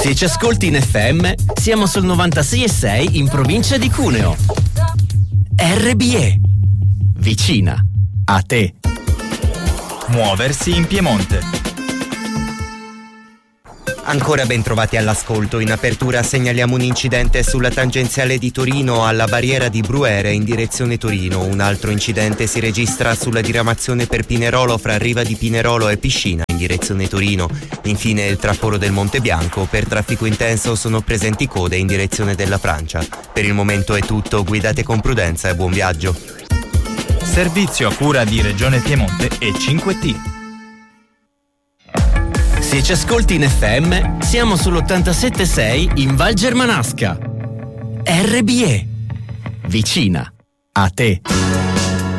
Se ci ascolti in FM, siamo sul 96,6 in provincia di Cuneo. RBE, vicina a te. Muoversi in Piemonte. Ancora ben trovati all'ascolto. In apertura segnaliamo un incidente sulla tangenziale di Torino alla barriera di Bruere in direzione Torino. Un altro incidente si registra sulla diramazione per Pinerolo fra Riva di Pinerolo e Piscina in direzione Torino. Infine il traforo del Monte Bianco. Per traffico intenso sono presenti code in direzione della Francia. Per il momento è tutto, guidate con prudenza e buon viaggio. Servizio a cura di Regione Piemonte e 5T. Se ci ascolti in FM, siamo sull'87,6 in Val Germanasca. RBE, vicina a te.